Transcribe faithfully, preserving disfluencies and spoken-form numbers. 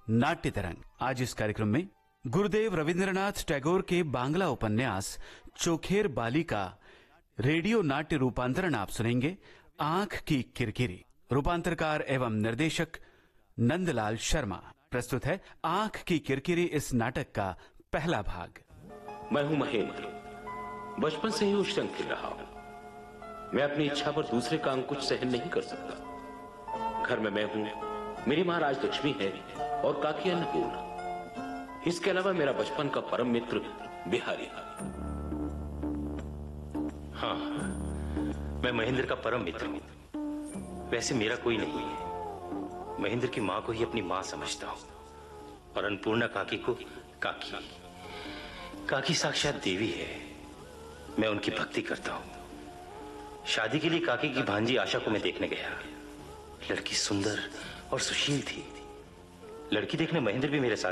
नाट्य तरंग। आज इस कार्यक्रम में गुरुदेव रविंद्रनाथ टैगोर के बांग्ला उपन्यास चोखेर बाली का रेडियो नाट्य रूपांतरण आप सुनेंगे, आंख की किरकिरी। रूपांतरकार एवं निर्देशक नंदलाल शर्मा। प्रस्तुत है आंख की किरकिरी, इस नाटक का पहला भाग। मैं हूं महेंद्र। बचपन से ही उस संग खेल रहा हूं। मैं अपनी इच्छा पर दूसरे का अंकुश सहन नहीं कर सकता। घर में मैं हूं, मेरी मां राजलक्ष्मी है और काकी अन्नपूर्णा। इसके अलावा मेरा बचपन का परम मित्र बिहारी। हाँ, मैं महेंद्र का परम मित्र हूं। वैसे मेरा कोई नहीं है। महेंद्र की मां को ही अपनी मां समझता हूं और अन्नपूर्णा काकी को काकी। काकी साक्षात देवी है। मैं उनकी भक्ति करता हूं। शादी के लिए काकी की भांजी आशा को मैं देखने गया। लड़की सुंदर और सुशील थी। लड़की देखने महेंद्र भी मेरे साथ